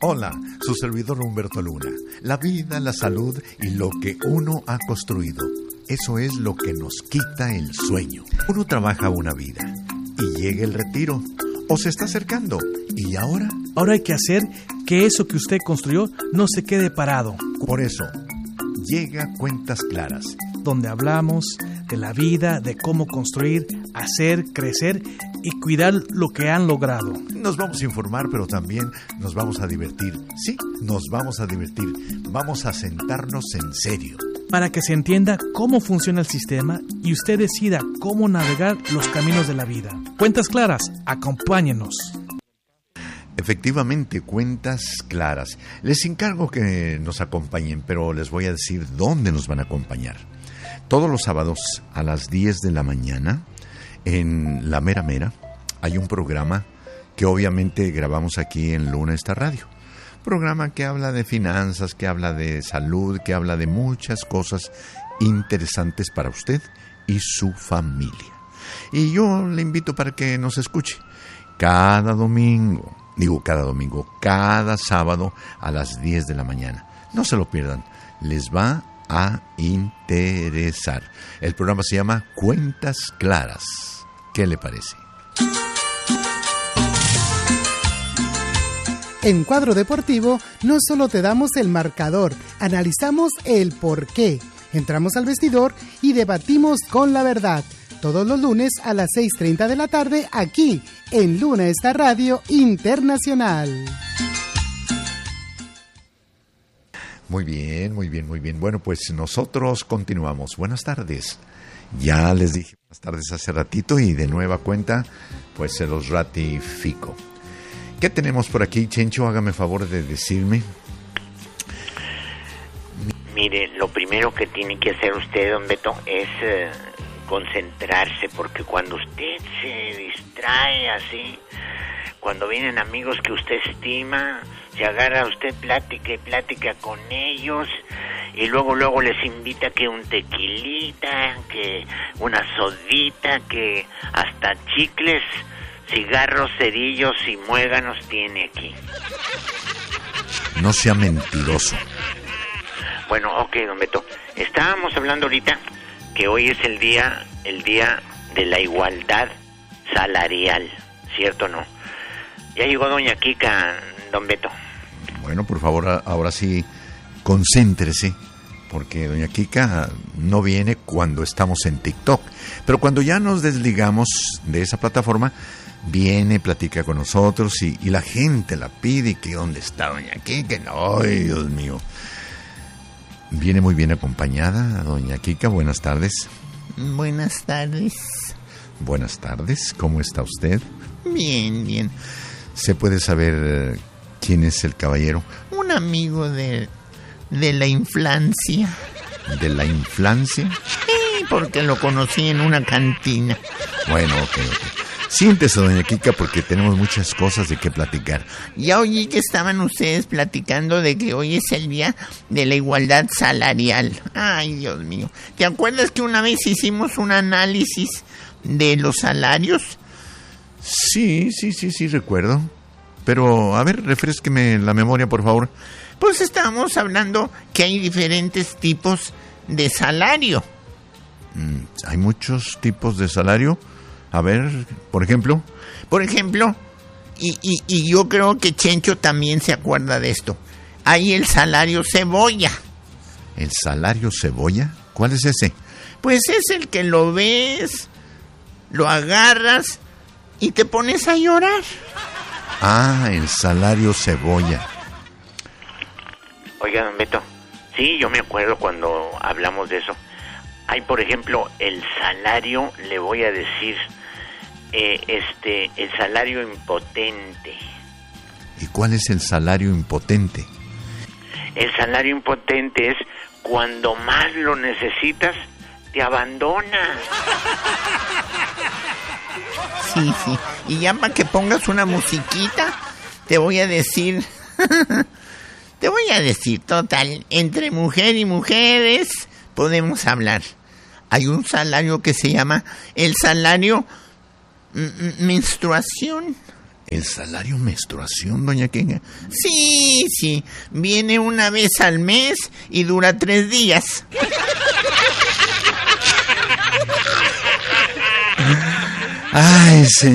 Hola, su servidor Humberto Luna. La vida, la salud y lo que uno ha construido. Eso es lo que nos quita el sueño. Uno trabaja una vida y llega el retiro o se está acercando. ¿Y ahora? Ahora hay que hacer que eso que usted construyó no se quede parado. Por eso, llega Cuentas Claras, donde hablamos de la vida, de cómo construir, hacer, crecer y cuidar lo que han logrado. Nos vamos a informar, pero también nos vamos a divertir. Sí, nos vamos a divertir. Vamos a sentarnos en serio. Para que se entienda cómo funciona el sistema y usted decida cómo navegar los caminos de la vida. Cuentas Claras, acompáñenos. Efectivamente, Cuentas Claras. Les encargo que nos acompañen, pero les voy a decir dónde nos van a acompañar. Todos los sábados a las 10 de la mañana, en La Mera Mera, hay un programa que obviamente grabamos aquí en Luna Está Radio. Programa que habla de finanzas, que habla de salud, que habla de muchas cosas interesantes para usted y su familia. Y yo le invito para que nos escuche cada sábado a las 10 de la mañana. No se lo pierdan, les va a interesar. El programa se llama Cuentas Claras. ¿Qué le parece? En Cuadro Deportivo no solo te damos el marcador, analizamos el porqué. Entramos al vestidor y debatimos con la verdad. Todos los lunes a las 6:30 de la tarde aquí en Luna Está Radio Internacional. Muy bien. Bueno, pues nosotros continuamos. Buenas tardes. Ya les dije buenas tardes hace ratito y de nueva cuenta, pues se los ratifico. ¿Qué tenemos por aquí, Chencho? Hágame favor de decirme. Mire, lo primero que tiene que hacer usted, don Beto, es concentrarse, porque cuando usted se distrae así, cuando vienen amigos que usted estima, se agarra usted plática con ellos, y luego les invita que un tequilita, que una sodita, que hasta chicles, cigarros, cerillos y muéganos tiene aquí. No sea mentiroso. Bueno, ok, don Beto. Estábamos hablando ahorita que hoy es el día de la igualdad salarial, ¿cierto o no? Ya llegó doña Kika, don Beto. Bueno, por favor, ahora sí, concéntrese, porque doña Kika no viene cuando estamos en TikTok, pero cuando ya nos desligamos de esa plataforma, viene, platica con nosotros y la gente la pide, que dónde está doña Kika. Ay, Dios mío. Viene muy bien acompañada, doña Kika. Buenas tardes. Buenas tardes. Buenas tardes, ¿cómo está usted? Bien. ¿Se puede saber quién es el caballero? Un amigo de la infancia. ¿De la infancia? Sí, porque lo conocí en una cantina. Bueno, ok. Siéntese, doña Kika, porque tenemos muchas cosas de qué platicar. Ya oí que estaban ustedes platicando de que hoy es el día de la igualdad salarial. Ay, Dios mío. ¿Te acuerdas que una vez hicimos un análisis de los salarios? Sí, recuerdo. Pero, a ver, refrésqueme la memoria, por favor. Pues estábamos hablando que hay diferentes tipos de salario. ¿Hay muchos tipos de salario? A ver, por ejemplo, y yo creo que Chencho también se acuerda de esto. Hay el salario cebolla. ¿El salario cebolla? ¿Cuál es ese? Pues es el que lo ves, lo agarras y te pones a llorar. Ah, el salario cebolla. Oiga, don Beto, sí, yo me acuerdo cuando hablamos de eso. Hay, por ejemplo, el salario, le voy a decir, el salario impotente. ¿Y cuál es el salario impotente? El salario impotente es cuando más lo necesitas, te abandona. Sí. Y ya para que pongas una musiquita, te voy a decir, total, entre mujer y mujeres podemos hablar. Hay un salario que se llama el salario menstruación. ¿El salario menstruación, doña Quenga? Sí, viene una vez al mes y dura 3 días. Ay, señor.